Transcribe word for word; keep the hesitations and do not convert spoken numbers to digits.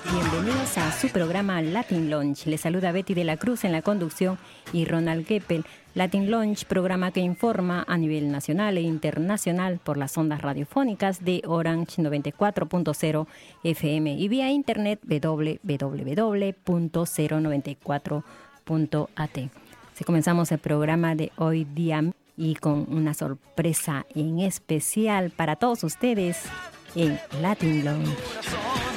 Bienvenidos a su programa Latin Launch. Les saluda Betty de la Cruz en la conducción y Ronald Keppel. Latin Launch, programa que informa a nivel nacional e internacional por las ondas radiofónicas de Orange noventa y cuatro punto cero F M y vía internet doble u doble u doble u punto cero noventa y cuatro punto a t. Si comenzamos el programa de hoy día y con una sorpresa en especial para todos ustedes en Latin Launch.